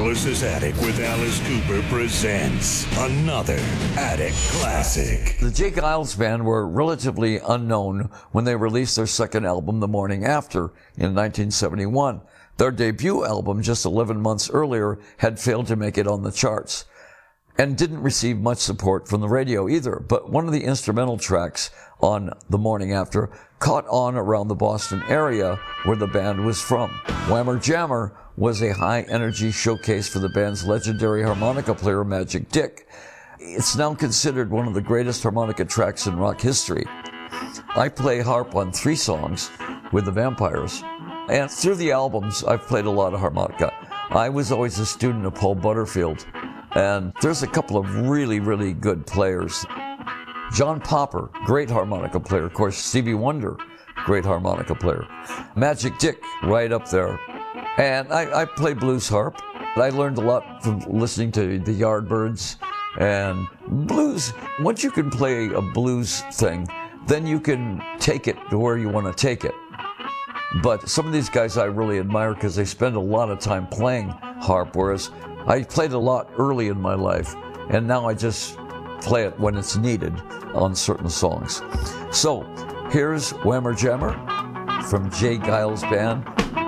Alice's Attic with Alice Cooper presents another Attic Classic. The J. Geils Band were relatively unknown when they released their second album the morning after in 1971. Their debut album, just 11 months earlier, had failed to make it on the charts and didn't receive much support from the radio either. But one of the instrumental tracks on The Morning After caught on around the Boston area where the band was from. Whammer Jammer was a high-energy showcase for the band's legendary harmonica player Magic Dick. It's now considered one of the greatest harmonica tracks in rock history. I play harp on 3 songs with the Vampires, and through the albums I've played a lot of harmonica. I was always a student of Paul Butterfield, and there's a couple of really, really good players. John Popper, great harmonica player. Of course, Stevie Wonder, great harmonica player. Magic Dick, right up there. And I play blues harp. I learned a lot from listening to the Yardbirds and blues. Once you can play a blues thing, then you can take it to where you want to take it. But some of these guys I really admire because they spend a lot of time playing harp, whereas I played a lot early in my life, and now I just play it when it's needed on certain songs. So here's Whammer Jammer from J. Geils Band.